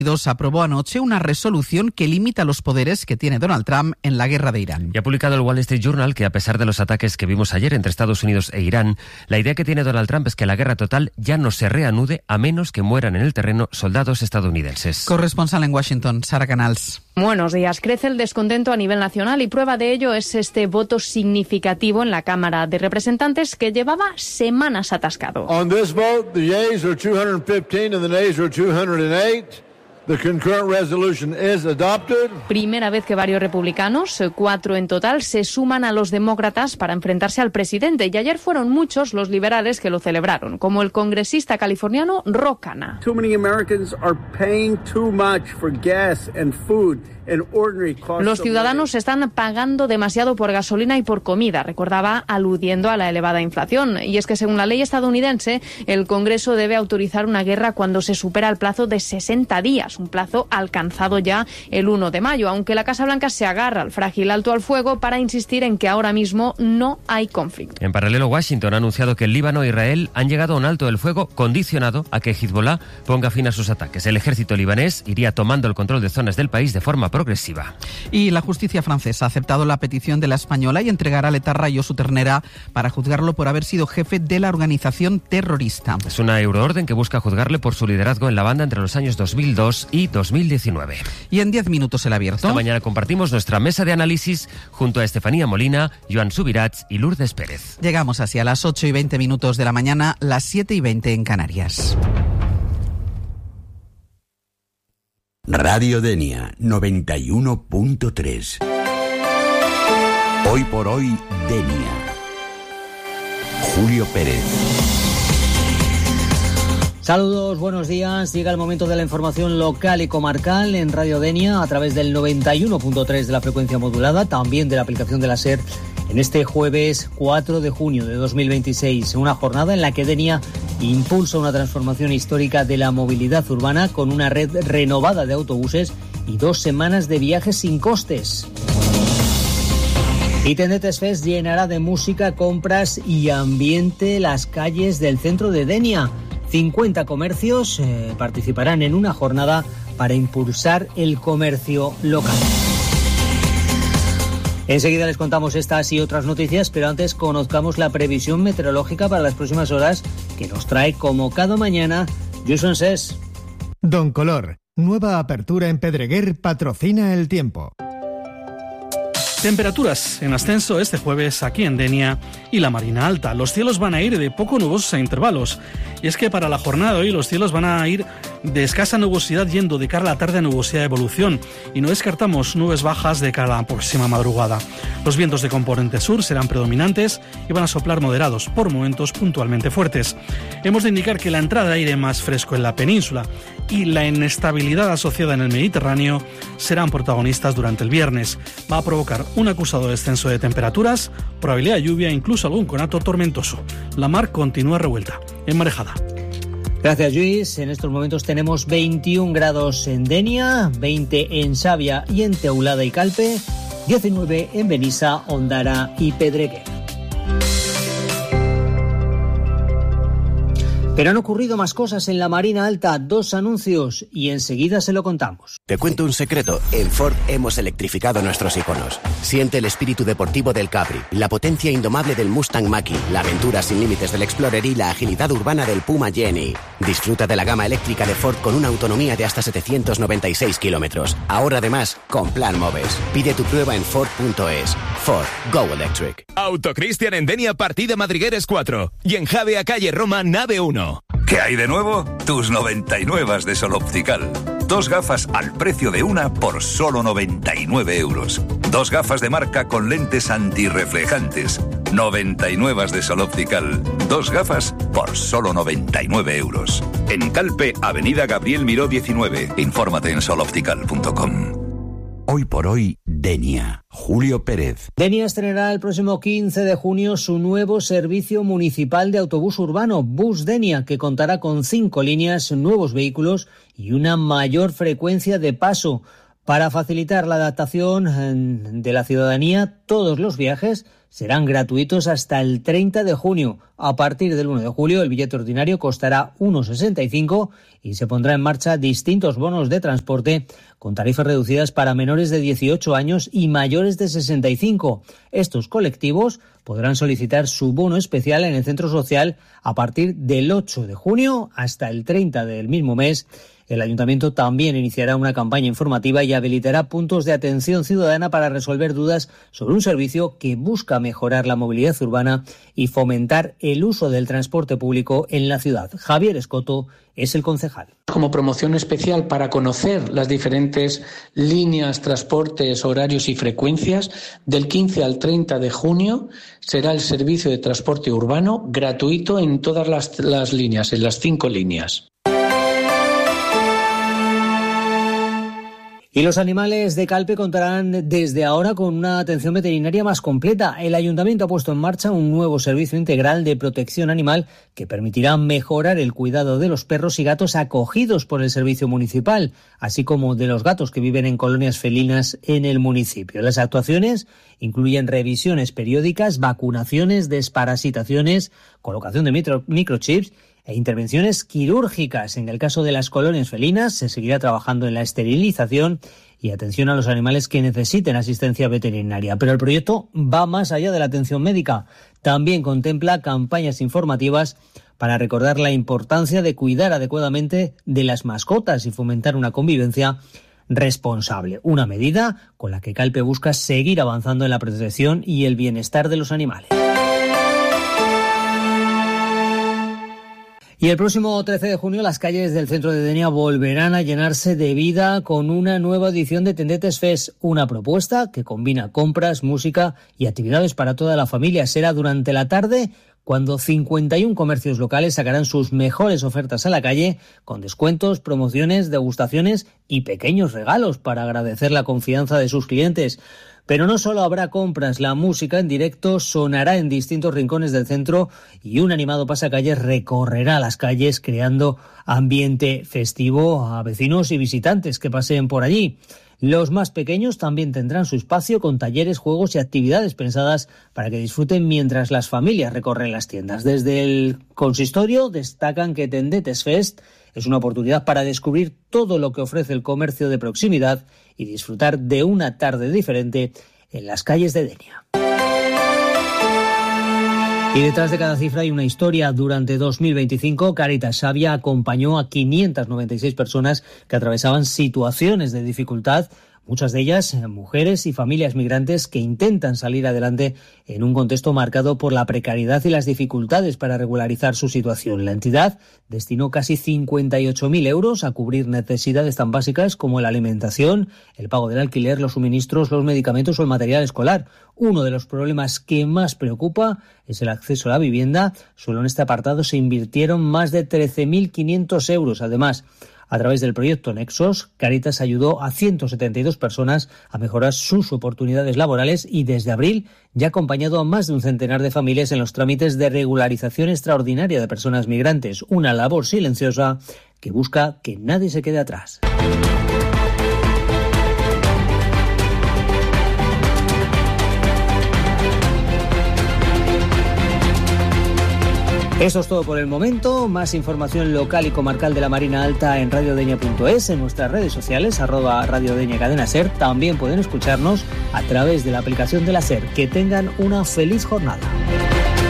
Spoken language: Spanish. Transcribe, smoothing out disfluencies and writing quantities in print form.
aprobó anoche una resolución que limita los poderes que tiene Donald Trump en la guerra de Irán. Y ha publicado el Wall Street Journal que, a pesar de los ataques que vimos ayer entre Estados Unidos e Irán, la idea que tiene Donald Trump es que la guerra total ya no se reanude a menos que mueran en el terreno soldados estadounidenses. Corresponsal en Washington, Sara Canals. Buenos días. Crece el descontento a nivel nacional y prueba de ello es este voto significativo en la Cámara de Representantes que llevaba semanas atascado. On this vote, the yeas are 215 and the nays are 208. The concurrent resolution is adopted. Primera vez que varios republicanos, 4 en total, se suman a los demócratas para enfrentarse al presidente. Y ayer fueron muchos los liberales que lo celebraron, como el congresista californiano Ro Khanna. Too many Americans are paying too much for gas and food. Los ciudadanos están pagando demasiado por gasolina y por comida, recordaba, aludiendo a la elevada inflación. Y es que según la ley estadounidense, el Congreso debe autorizar una guerra cuando se supera el plazo de 60 días, un plazo alcanzado ya el 1 de mayo, aunque la Casa Blanca se agarra al frágil alto al fuego para insistir en que ahora mismo no hay conflicto. En paralelo, Washington ha anunciado que el Líbano e Israel han llegado a un alto del fuego condicionado a que Hezbollah ponga fin a sus ataques. El ejército libanés iría tomando el control de zonas del país de forma progresiva. Y la justicia francesa ha aceptado la petición de la española y entregará al etarra Josu Ternera para juzgarlo por haber sido jefe de la organización terrorista. Es una euroorden que busca juzgarle por su liderazgo en la banda entre los años 2002 y 2019. Y en 10 minutos el abierto. Esta mañana compartimos nuestra mesa de análisis junto a Estefanía Molina, Joan Subirats y Lourdes Pérez. Llegamos así a las 8:20 de la mañana, las 7:20 en Canarias. Radio Denia 91.3. Hoy por hoy, Denia. Julio Pérez. Saludos, buenos días. Llega el momento de la información local y comarcal en Radio Denia a través del 91.3 de la frecuencia modulada, también de la aplicación de la SER, en este jueves 4 de junio de 2026, una jornada en la que Denia impulsa una transformación histórica de la movilidad urbana con una red renovada de autobuses y 2 semanas de viajes sin costes. Y Tendetes Fest llenará de música, compras y ambiente las calles del centro de Denia. 50 comercios participarán en una jornada para impulsar el comercio local. Enseguida les contamos estas y otras noticias, pero antes conozcamos la previsión meteorológica para las próximas horas que nos trae, como cada mañana, Jason Sess. Don Color, nueva apertura en Pedreguer, patrocina el tiempo. Temperaturas en ascenso este jueves aquí en Denia y la Marina Alta. Los cielos van a ir de poco nubosos a intervalos. Y es que para la jornada de hoy los cielos van a ir de escasa nubosidad yendo de cara a la tarde a nubosidad de evolución. Y no descartamos nubes bajas de cara a la próxima madrugada. Los vientos de componente sur serán predominantes y van a soplar moderados, por momentos puntualmente fuertes. Hemos de indicar que la entrada de aire más fresco en la península y la inestabilidad asociada en el Mediterráneo serán protagonistas durante el viernes. Va a provocar un acusado descenso de temperaturas, probabilidad de lluvia e incluso algún conato tormentoso. La mar continúa revuelta, enmarejada. Gracias, Luis. En estos momentos tenemos 21 grados en Denia, 20 en Xàbia y en Teulada y Calpe, 19 en Benissa, Ondara y Pedreguer. Pero han ocurrido más cosas en la Marina Alta, 2 anuncios y enseguida se lo contamos. Te cuento un secreto, en Ford hemos electrificado nuestros iconos. Siente el espíritu deportivo del Capri, la potencia indomable del Mustang Mach-E, la aventura sin límites del Explorer y la agilidad urbana del Puma Jenny. Disfruta de la gama eléctrica de Ford con una autonomía de hasta 796 kilómetros. Ahora además, con Plan Moves. Pide tu prueba en Ford.es. Ford, Go Electric. Autocristian en Denia, partida Madrigueres 4. Y en Javea, calle Roma, nave 1. ¿Qué hay de nuevo? Tus 99 de Sol Optical. 2 gafas al precio de una por solo 99 euros. 2 gafas de marca con lentes antirreflejantes. 99 de Sol Optical. 2 gafas por solo 99 euros. En Calpe, Avenida Gabriel Miró 19. Infórmate en soloptical.com. Hoy por hoy, Denia. Julio Pérez. Denia estrenará el próximo 15 de junio su nuevo servicio municipal de autobús urbano, Bus Denia, que contará con 5 líneas, nuevos vehículos y una mayor frecuencia de paso. Para facilitar la adaptación de la ciudadanía, todos los viajes serán gratuitos hasta el 30 de junio. A partir del 1 de julio, el billete ordinario costará 1,65 y se pondrá en marcha distintos bonos de transporte con tarifas reducidas para menores de 18 años y mayores de 65. Estos colectivos podrán solicitar su bono especial en el centro social a partir del 8 de junio hasta el 30 del mismo mes. El Ayuntamiento también iniciará una campaña informativa y habilitará puntos de atención ciudadana para resolver dudas sobre un servicio que busca mejorar la movilidad urbana y fomentar el uso del transporte público en la ciudad. Javier Escoto es el concejal. Como promoción especial para conocer las diferentes líneas, transportes, horarios y frecuencias, del 15 al 30 de junio será el servicio de transporte urbano gratuito en todas las líneas, en las 5 líneas. Y los animales de Calpe contarán desde ahora con una atención veterinaria más completa. El Ayuntamiento ha puesto en marcha un nuevo servicio integral de protección animal que permitirá mejorar el cuidado de los perros y gatos acogidos por el servicio municipal, así como de los gatos que viven en colonias felinas en el municipio. Las actuaciones incluyen revisiones periódicas, vacunaciones, desparasitaciones, colocación de microchips e intervenciones quirúrgicas. En el caso de las colonias felinas, se seguirá trabajando en la esterilización y atención a los animales que necesiten asistencia veterinaria. Pero el proyecto va más allá de la atención médica. También contempla campañas informativas para recordar la importancia de cuidar adecuadamente de las mascotas y fomentar una convivencia responsable. Una medida con la que Calpe busca seguir avanzando en la protección y el bienestar de los animales. Y el próximo 13 de junio las calles del centro de Denia volverán a llenarse de vida con una nueva edición de Tendetes Fest, una propuesta que combina compras, música y actividades para toda la familia. Será durante la tarde cuando 51 comercios locales sacarán sus mejores ofertas a la calle con descuentos, promociones, degustaciones y pequeños regalos para agradecer la confianza de sus clientes. Pero no solo habrá compras, la música en directo sonará en distintos rincones del centro y un animado pasacalles recorrerá las calles creando ambiente festivo a vecinos y visitantes que paseen por allí. Los más pequeños también tendrán su espacio con talleres, juegos y actividades pensadas para que disfruten mientras las familias recorren las tiendas. Desde el consistorio destacan que Tendetes Fest es una oportunidad para descubrir todo lo que ofrece el comercio de proximidad y disfrutar de una tarde diferente en las calles de Denia. Y detrás de cada cifra hay una historia. Durante 2025, Caritas Xàbia acompañó a 596 personas que atravesaban situaciones de dificultad, muchas de ellas mujeres y familias migrantes que intentan salir adelante en un contexto marcado por la precariedad y las dificultades para regularizar su situación. La entidad destinó casi 58.000 euros a cubrir necesidades tan básicas como la alimentación, el pago del alquiler, los suministros, los medicamentos o el material escolar. Uno de los problemas que más preocupa es el acceso a la vivienda. Solo en este apartado se invirtieron más de 13.500 euros. Además, a través del proyecto Nexos, Caritas ayudó a 172 personas a mejorar sus oportunidades laborales y desde abril ya ha acompañado a más de un centenar de familias en los trámites de regularización extraordinaria de personas migrantes. Una labor silenciosa que busca que nadie se quede atrás. Eso es todo por el momento. Más información local y comarcal de la Marina Alta en radiodenia.es, en nuestras redes sociales, @radiodenia cadena SER. También pueden escucharnos a través de la aplicación de la SER. Que tengan una feliz jornada.